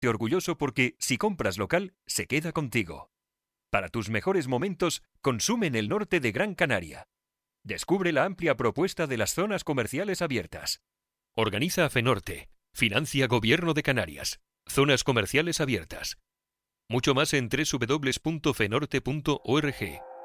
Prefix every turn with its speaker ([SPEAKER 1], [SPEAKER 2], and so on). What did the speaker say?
[SPEAKER 1] orgulloso porque si compras local, se queda contigo. Para tus mejores momentos, consume en el norte de Gran Canaria. Descubre la amplia propuesta de las zonas comerciales abiertas. Organiza FENORTE. Financia Gobierno de Canarias. Zonas comerciales abiertas. Mucho más en www.fenorte.org.